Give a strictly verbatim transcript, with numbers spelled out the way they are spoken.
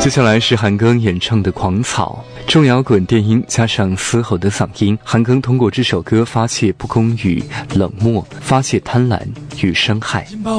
接下来是韩庚演唱的《狂草》，重摇滚电音加上嘶吼的嗓音，韩庚通过这首歌发泄不公与冷漠，发泄贪婪与伤害。